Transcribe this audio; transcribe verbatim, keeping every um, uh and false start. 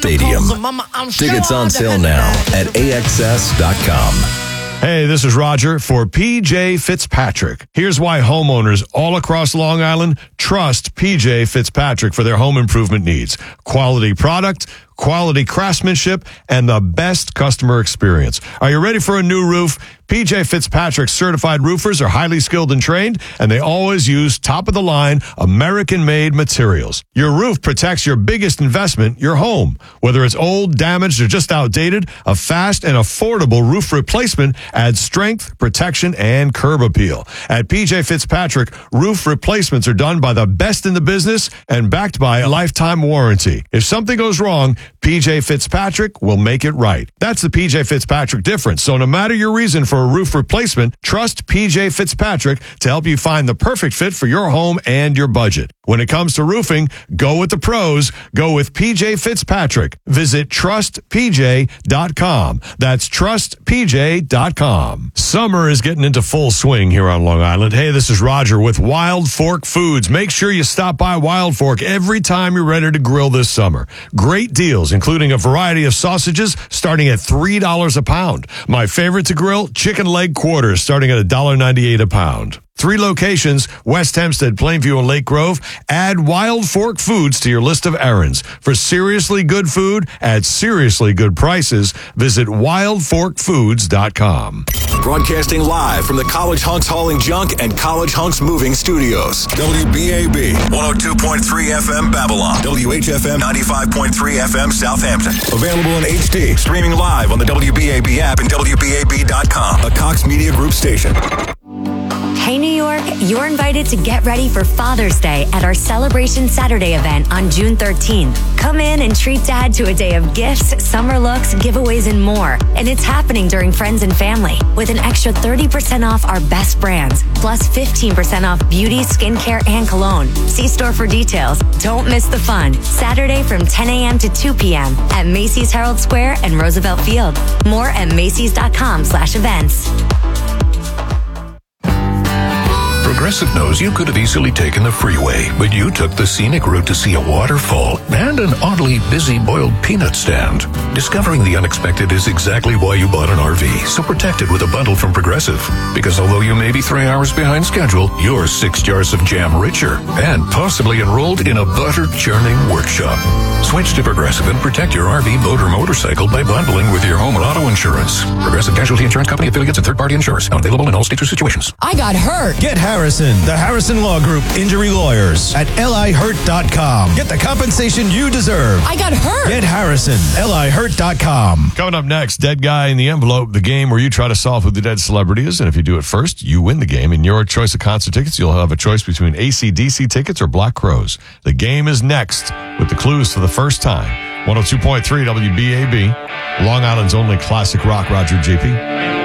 Stadium. Tickets on sale now at A X S dot com. Hey, this is Roger for P J Fitzpatrick. Here's why homeowners all across Long Island trust P J Fitzpatrick for their home improvement needs. Quality product, quality craftsmanship, and the best customer experience. Are you ready for a new roof? P J Fitzpatrick's certified roofers are highly skilled and trained, and they always use top-of-the-line, American-made materials. Your roof protects your biggest investment, your home. Whether it's old, damaged, or just outdated, a fast and affordable roof replacement adds strength, protection, and curb appeal. At P J Fitzpatrick, roof replacements are done by the best in the business and backed by a lifetime warranty. If something goes wrong, P J Fitzpatrick will make it right. That's the P J Fitzpatrick difference. So no matter your reason for a roof replacement, trust P J Fitzpatrick to help you find the perfect fit for your home and your budget. When it comes to roofing, go with the pros. Go with P J Fitzpatrick. Visit trust P J dot com. That's trust P J dot com. Summer is getting into full swing here on Long Island. Hey, this is Roger with Wild Fork Foods. Make sure you stop by Wild Fork every time you're ready to grill this summer. Great deals, including a variety of sausages starting at three dollars a pound. My favorite to grill, chicken leg quarters starting at one dollar ninety-eight a pound. Three locations, West Hempstead, Plainview, and Lake Grove. Add Wild Fork Foods to your list of errands. For seriously good food at seriously good prices, visit wild fork foods dot com. Broadcasting live from the College Hunks Hauling Junk and College Hunks Moving Studios. W B A B, one oh two point three F M Babylon. W H F M, ninety-five point three F M Southampton. Available in H D. Streaming live on the W B A B app and W B A B dot com. A Cox Media Group station. Hey, New York, you're invited to get ready for Father's Day at our Celebration Saturday event on June thirteenth. Come in and treat Dad to a day of gifts, summer looks, giveaways, and more. And it's happening during Friends and Family with an extra thirty percent off our best brands, plus fifteen percent off beauty, skincare, and cologne. See store for details. Don't miss the fun. Saturday from ten a.m. to two p.m. at Macy's Herald Square and Roosevelt Field. More at Macy's dot com slash events. Progressive knows you could have easily taken the freeway, but you took the scenic route to see a waterfall and an oddly busy boiled peanut stand. Discovering the unexpected is exactly why you bought an R V, so protect it with a bundle from Progressive. Because although you may be three hours behind schedule, you're six jars of jam richer and possibly enrolled in a butter churning workshop. Switch to Progressive and protect your R V, boat, or motorcycle by bundling with your home and auto insurance. Progressive Casualty Insurance Company, affiliates, and third-party insurers. Not available in all states or situations. I got hurt. Get Harrison, the Harrison Law Group Injury Lawyers at L I hurt dot com. Get the compensation you deserve. I got hurt. Get Harrison, L I hurt dot com. Coming up next, Dead Guy in the Envelope, the game where you try to solve who the dead celebrity is, and if you do it first, you win the game. In your choice of concert tickets, you'll have a choice between A C D C tickets or Black Crowes. The game is next with the clues for the first time. one oh two point three W B A B, Long Island's only classic rock. Roger J P.